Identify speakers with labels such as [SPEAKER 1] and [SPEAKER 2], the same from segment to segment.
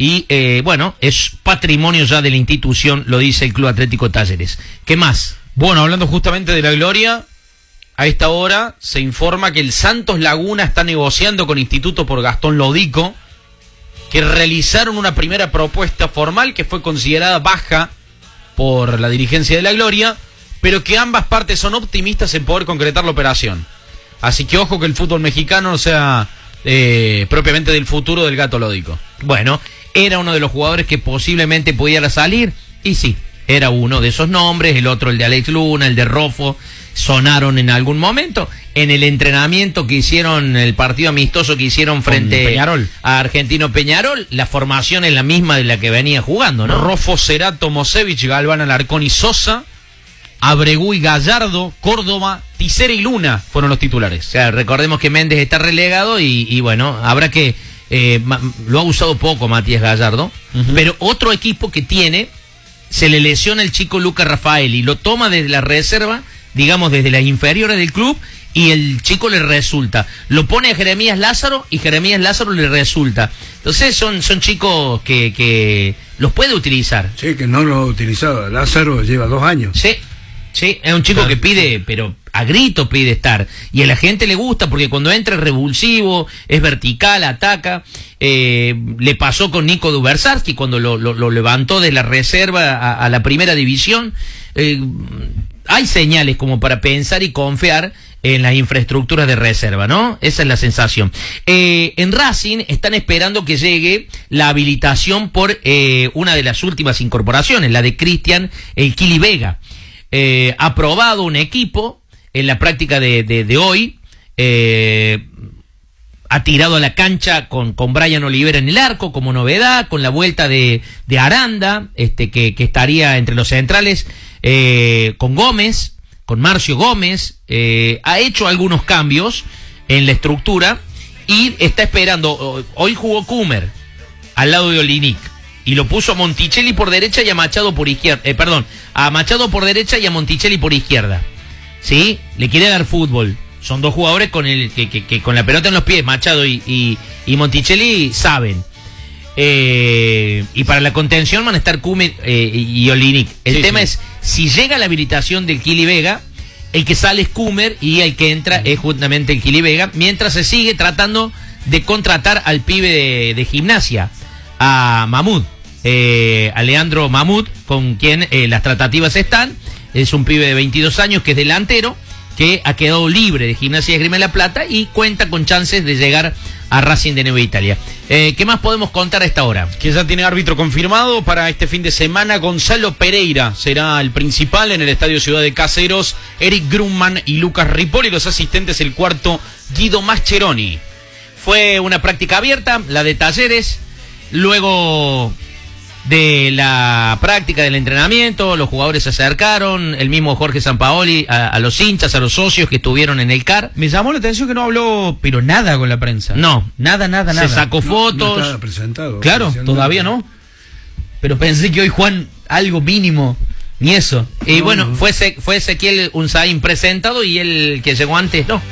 [SPEAKER 1] y bueno, es patrimonio ya de la institución, lo dice el Club Atlético Talleres. ¿Qué más?
[SPEAKER 2] Bueno, hablando justamente de la gloria, a esta hora se informa que el Santos Laguna está negociando con Instituto por Gastón Lodico, que realizaron una primera propuesta formal que fue considerada baja por la dirigencia de la gloria, pero que ambas partes son optimistas en poder concretar la operación. Así que ojo que el fútbol mexicano no sea propiamente del futuro del Gato Lodico.
[SPEAKER 1] Bueno, era uno de los jugadores que posiblemente pudiera salir, y sí, era uno de esos nombres, el otro el de Alex Luna, el de Rofo, sonaron en algún momento. En el entrenamiento que hicieron, el partido amistoso que hicieron frente a Argentino Peñarol, la formación es la misma de la que venía jugando, ¿no?
[SPEAKER 2] Rofo, Cerato, Mosevich, Galván, Alarcón y Sosa, Abregú y Gallardo, Córdoba, Tisera y Luna fueron los titulares.
[SPEAKER 1] O sea, recordemos que Méndez está relegado y bueno, habrá que... lo ha usado poco Matías Gallardo, pero otro equipo que tiene, se le lesiona el chico Lucas Rafael y lo toma desde la reserva, digamos desde las inferiores del club, y el chico le resulta. Lo pone a Jeremías Lázaro y Jeremías Lázaro le resulta. Entonces son chicos que los puede utilizar.
[SPEAKER 3] Sí, que no lo ha utilizado. Lázaro lleva 2 años.
[SPEAKER 1] Sí, es un chico que pide, pero a grito pide estar. Y a la gente le gusta porque cuando entra es revulsivo, es vertical, ataca. Le pasó con Nico Dubersarsky cuando lo levantó de la reserva a la primera división. Hay señales como para pensar y confiar en las infraestructuras de reserva, ¿no? Esa es la sensación. En Racing están esperando que llegue la habilitación por una de las últimas incorporaciones, la de Cristian El Kili Vega. Ha probado un equipo en la práctica de hoy, ha tirado a la cancha con Brian Olivera en el arco como novedad, con la vuelta de Aranda, que estaría entre los centrales, con Gómez, con Marcio Gómez, ha hecho algunos cambios en la estructura y está esperando. Hoy jugó Kumer al lado de Olinic y lo puso a Monticelli por derecha y a Machado por izquierda, a Machado por derecha y a Monticelli por izquierda. ¿Sí? Le quiere dar fútbol. Son dos jugadores con que con la pelota en los pies, Machado y Monticelli saben. Y para la contención van a estar Kumer y Olinic. El tema es, si llega la habilitación del Kili Vega, el que sale es Kumer y el que entra es justamente el Kili Vega, mientras se sigue tratando de contratar al pibe de Gimnasia, a Mahmoud, a Leandro Mahmoud, con quien las tratativas están. Es un pibe de 22 años que es delantero, que ha quedado libre de Gimnasia de Esgrima de la Plata y cuenta con chances de llegar a Racing de Nueva Italia. ¿Qué más podemos contar a esta hora?
[SPEAKER 2] Que ya tiene árbitro confirmado para este fin de semana. Gonzalo Pereira será el principal en el Estadio Ciudad de Caseros. Eric Grumman y Lucas Ripoll, y los asistentes el cuarto Guido Mascheroni.
[SPEAKER 1] Fue una práctica abierta, la de Talleres. Luego de la práctica del entrenamiento, los jugadores se acercaron, el mismo Jorge Sampaoli, a los hinchas, a los socios que estuvieron en el CAR.
[SPEAKER 2] Me llamó la atención que no habló, pero nada con la prensa.
[SPEAKER 1] No, nada. Se sacó fotos.
[SPEAKER 3] No estaba presentado.
[SPEAKER 2] Claro, todavía no. Pero pensé que hoy Juan, algo mínimo, ni eso.
[SPEAKER 1] Y bueno, fue Ezequiel Unzaín presentado y el que llegó antes, no.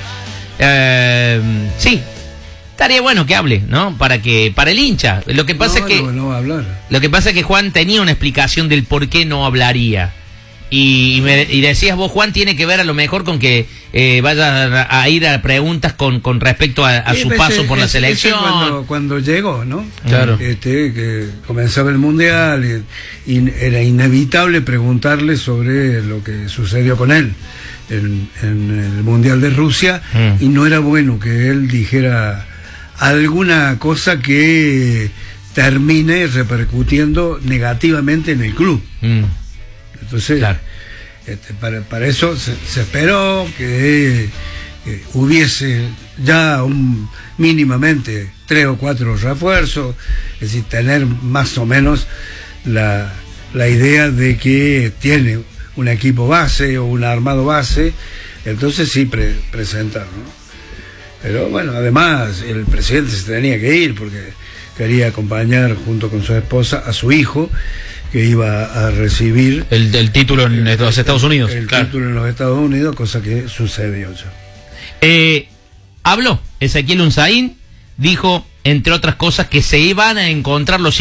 [SPEAKER 1] Sí. Estaría bueno que hable, ¿no? Para el hincha. Lo que pasa es que
[SPEAKER 3] no va a hablar.
[SPEAKER 1] Lo que pasa es que Juan tenía una explicación del por qué no hablaría. Y decías vos, Juan, tiene que ver a lo mejor con que vaya a ir a preguntas con respecto a su paso por la selección.
[SPEAKER 3] Cuando llegó, ¿no?
[SPEAKER 1] Claro.
[SPEAKER 3] Que comenzaba el Mundial y era inevitable preguntarle sobre lo que sucedió con él en el Mundial de Rusia, y no era bueno que él dijera alguna cosa que termine repercutiendo negativamente en el club. Entonces, claro, para eso se esperó que hubiese ya mínimamente 3 o 4 refuerzos, es decir, tener más o menos la idea de que tiene un equipo base o un armado base, entonces sí presentar, ¿no? Pero bueno, además el presidente se tenía que ir porque quería acompañar junto con su esposa a su hijo, que iba a recibir
[SPEAKER 2] el título en los Estados Unidos.
[SPEAKER 3] El título en los Estados Unidos, cosa que sucedió ya.
[SPEAKER 1] Habló Ezequiel Unzaín, dijo, entre otras cosas, que se iban a encontrar los